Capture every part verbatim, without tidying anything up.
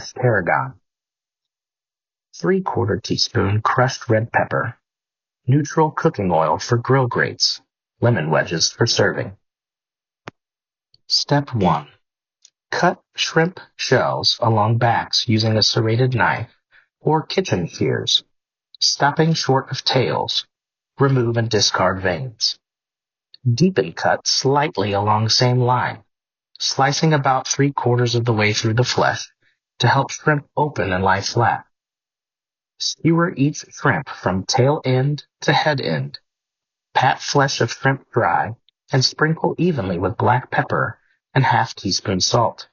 fresh tarragon. three quarter teaspoon crushed red pepper. Neutral cooking oil for grill grates. Lemon wedges for serving. Step one. Cut shrimp shells along backs using a serrated knife or kitchen shears. Stopping short of tails, remove and discard veins. Deepen cut slightly along same line, slicing about three quarters of the way through the flesh to help shrimp open and lie flat. Skewer each shrimp from tail end to head end. Pat flesh of shrimp dry and sprinkle evenly with black pepper and half teaspoon salt.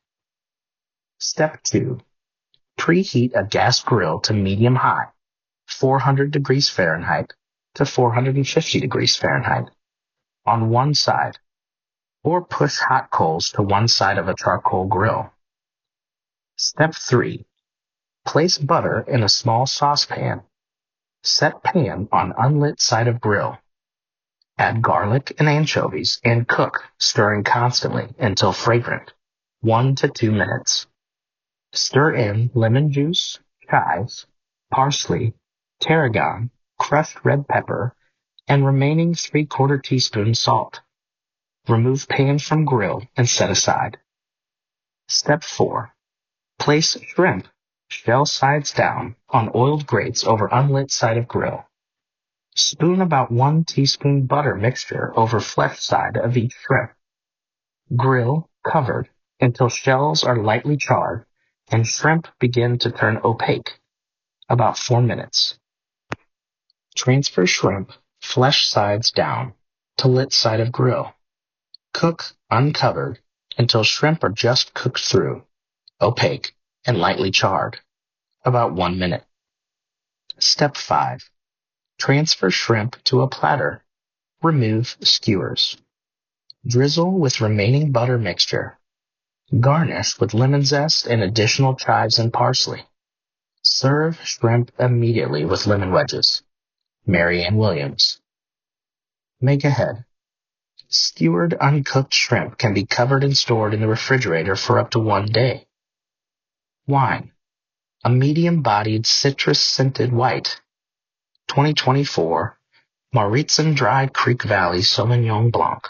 Step two. Preheat a gas grill to medium high, four hundred degrees Fahrenheit to four hundred fifty degrees Fahrenheit, on one side, or push hot coals to one side of a charcoal grill. Step three. Place butter in a small saucepan. Set pan on unlit side of grill. Add garlic and anchovies and cook, stirring constantly until fragrant, one to two minutes. Stir in lemon juice, chives, parsley, tarragon, crushed red pepper, and remaining three quarter teaspoon salt. Remove pan from grill and set aside. Step four. Place shrimp, shell sides down, on oiled grates over unlit side of grill. Spoon about one teaspoon butter mixture over flesh side of each shrimp. Grill covered until shells are lightly charred and shrimp begin to turn opaque, about four minutes. Transfer shrimp, flesh sides down, to lit side of grill. Cook uncovered until shrimp are just cooked through, opaque, and lightly charred, about one minute. Step five. Transfer shrimp to a platter. Remove skewers. Drizzle with remaining butter mixture. Garnish with lemon zest and additional chives and parsley. Serve shrimp immediately with lemon wedges. Mary Ann Williams. Make ahead. Skewered uncooked shrimp can be covered and stored in the refrigerator for up to one day. Wine. A medium-bodied citrus-scented white. twenty twenty-four Mauritzen Dry Creek Valley Sauvignon Blanc.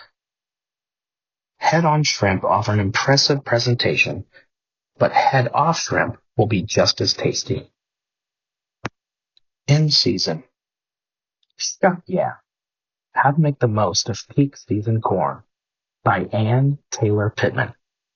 Head-on shrimp offer an impressive presentation, but head-off shrimp will be just as tasty. In season. Shuck Yeah! How to Make the Most of Peak Season Corn by Ann Taylor Pittman.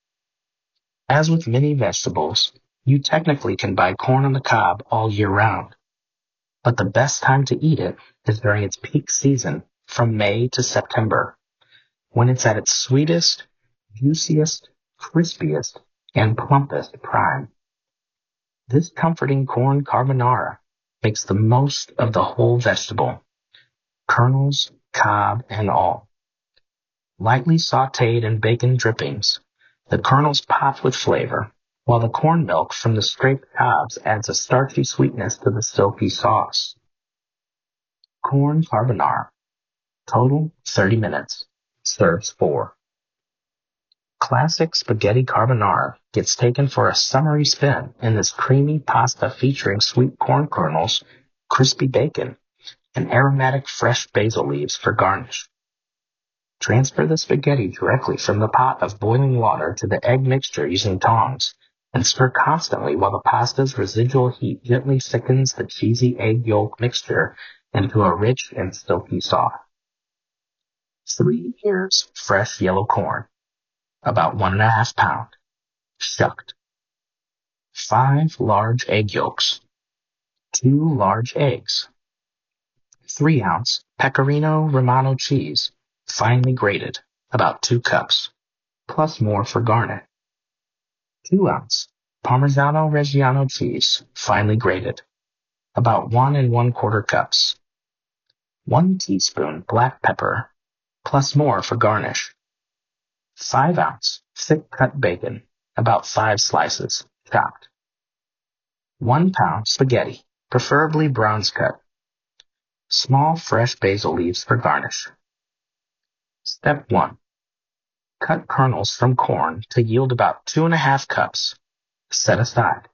As with many vegetables, you technically can buy corn on the cob all year round, but the best time to eat it is during its peak season from May to September, when it's at its sweetest, juiciest, crispiest, and plumpest prime. This comforting corn carbonara makes the most of the whole vegetable, kernels, cob, and all. Lightly sautéed in bacon drippings, the kernels pop with flavor, while the corn milk from the scraped cobs adds a starchy sweetness to the silky sauce. Corn carbonara. Total thirty minutes. Serves four. Classic spaghetti carbonara gets taken for a summery spin in this creamy pasta featuring sweet corn kernels, crispy bacon, and aromatic fresh basil leaves for garnish. Transfer the spaghetti directly from the pot of boiling water to the egg mixture using tongs, and stir constantly while the pasta's residual heat gently thickens the cheesy egg yolk mixture into a rich and silky sauce. Three ears fresh yellow corn, about one and a half pound, shucked. Five large egg yolks, two large eggs, three ounce Pecorino Romano cheese, finely grated, about two cups, plus more for garnish. Two ounce Parmigiano Reggiano cheese, finely grated, about one and one quarter cups. One teaspoon black pepper, plus more for garnish. Five ounce thick cut bacon, about five slices, chopped. One pound spaghetti, preferably bronze cut. Small fresh basil leaves for garnish. Step one. Cut kernels from corn to yield about two and a half cups. Set aside.